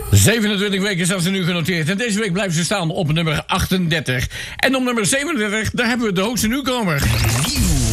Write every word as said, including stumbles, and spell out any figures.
zevenentwintig weken zijn ze nu genoteerd. En deze week blijven ze staan op nummer achtendertig. En op nummer zevenendertig, daar hebben we de hoogste nieuwkomer. Nieuw.